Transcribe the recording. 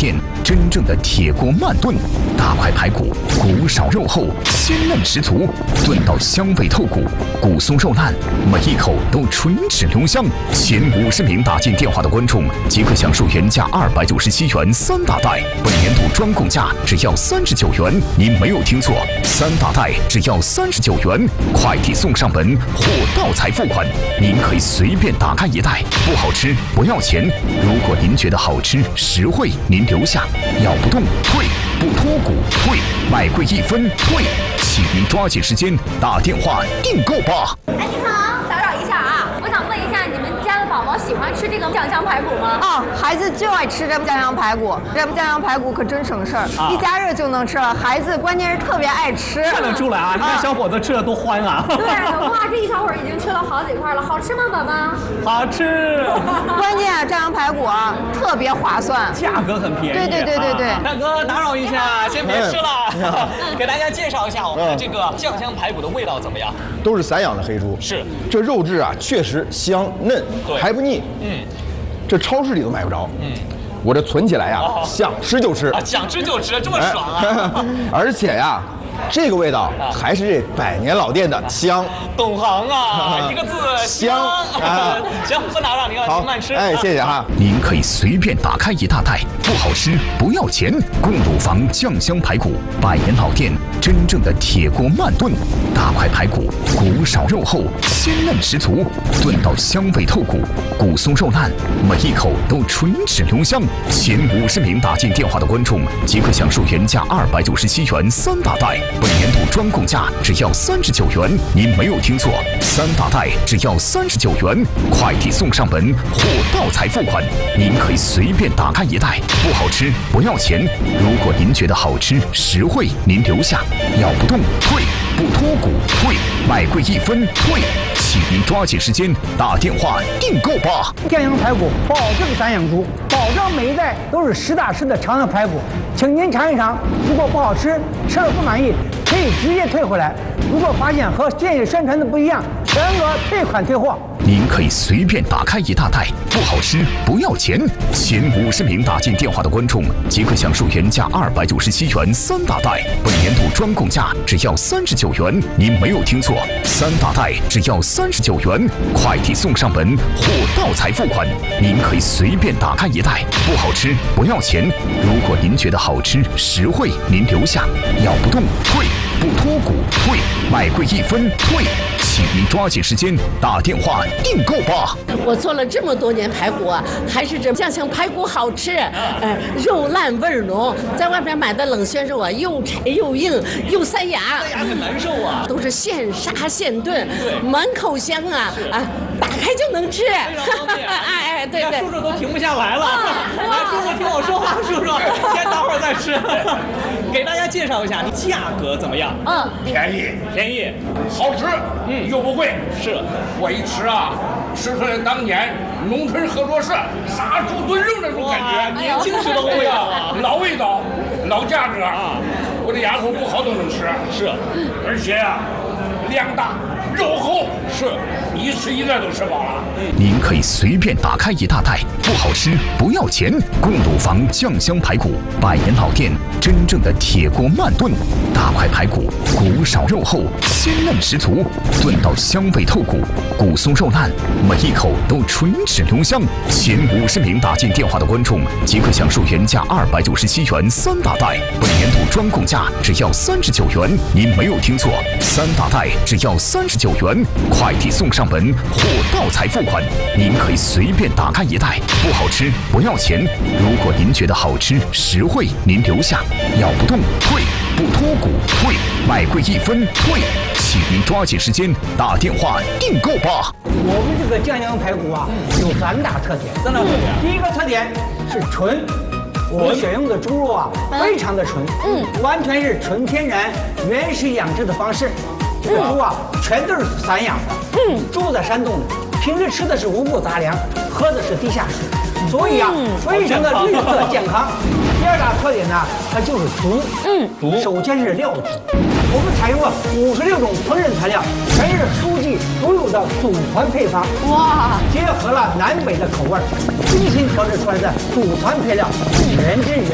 店真正的铁锅慢炖，大块排骨，骨少肉厚，鲜嫩十足，炖到香味透骨，骨松肉烂，每一口都唇齿留香。前50名打进电话的观众即可享受原价297元3大袋，本年度专供价只要39元。您没有听错，3大袋只要39元，快递送上门，货到才付款。您可以随便打开一袋，不好吃不要钱。如果您觉得好吃实惠，您留下，咬不动退，不脱骨退，买贵1分退，请您抓紧时间打电话订购吧。 哎，你好，打扰一下啊，我想问一下，你们家的宝宝喜欢吃这个酱香排骨吗？ 啊，孩子就爱吃这酱香排骨，这酱香排骨可真省事儿，一加热就能吃了。孩子关键是特别爱吃， 看得出来啊，你看小伙子吃的多欢啊！ 对，哇，这一小会儿已经吃了好几块了，好吃吗，宝宝？ 好吃， 关键酱香排骨啊特别划算， 价格很便宜。 对。 大哥，打扰一下，先别吃了，给大家介绍一下我们的这个酱香排骨的味道怎么样？ 都是散养的黑猪， 是这肉质啊确实香嫩，还不腻。这超市里都买不着。我这存起来呀，想吃就吃， 想吃就吃，这么爽啊！ 而且呀，这个味道还是这100年老店的香。 懂行啊，一个字香。行，不打扰您了，您慢吃。 哎，谢谢哈。 您可以随便打开一大袋，不好吃不要钱。贡乳房酱香排骨，100年老店，真正的铁锅慢炖，大块排骨，骨少肉厚，鲜嫩十足，炖到香味透骨，骨松肉烂，每一口都唇齿留香。前50名打进电话的观众即可享受原价297元3大袋，本年度专供价只要39元。您没有听错，3大袋只要39元，快递送上门，货到才付款。您可以随便打开一袋，不好吃不要钱。如果您觉得好吃实惠，您留下，咬不动退，不脱骨退，买贵1分退，请您抓紧时间打电话订购吧。 酱香排骨保证散养猪，保证每一袋都是实打实的长香排骨，请您尝一尝。如果不好吃，吃了不满意，可以直接退回来。如果发现和建议宣传的不一样，全额退款退货。 您可以随便打开一大袋，不好吃不要钱。前50名打进电话的观众即可享受原价297元3大袋，本年度专供价只要39元。您没有听错，3大袋只要39元，快递送上门，货到才付款。您可以随便打开一袋，不好吃不要钱。如果您觉得好吃实惠，您留下，咬不动退，不脱骨退，买贵1分退，请您抓紧时间打电话订购吧。 我做了这么多年排骨啊，还是这酱香排骨好吃，肉烂味儿浓。在外面买的冷鲜肉啊，又柴又硬又塞牙， 很难受啊。 都是现杀现炖，满口香啊，打开就能吃。哎，对， 叔叔都停不下来了。来，叔叔听我说话，叔叔先等会儿再吃。给大家介绍一下，价格怎么样？ 便宜，好吃，又不贵。 是， 我一吃啊，吃出来当年农村合作社杀猪炖肉那种感觉， 年轻时的味道啊， 老味道，老价格啊，我的牙口不好都能吃。 是， 而且啊，量大肉厚， 是一吃一个都吃饱了。 您可以随便打开一大袋，不好吃不要钱。贡乳房酱香排骨，100年老店，真正的铁锅慢炖，大块排骨，骨少肉厚，鲜嫩十足，炖到香味透骨，骨松肉烂，每一口都唇齿留香。前50名打进电话的观众即可享受原价297元3大袋，本年度专供价只要39元。您没有听错，3大袋只要39元，快递送上门，货到才付款。您可以随便打开一袋，不好吃不要钱。如果您觉得好吃实惠，您留下，咬不动退，不脱骨退，买贵1分退，请您抓紧时间打电话订购吧。 我们这个酱香排骨啊，有3大特点。第一个特点是纯。我们选用的猪肉啊，非常的纯，完全是纯天然、原始养殖的方式。这个猪啊，全都是散养的，住在山洞里，平时吃的是五谷杂粮，喝的是地下水，所以啊，非常的绿色健康。第2大特点呢，它就是足，首先是料足，我们采用了56种烹饪材料，全是苏记独有的祖传配方，结合了南北的口味，精心调制出来的祖传配料，人真人。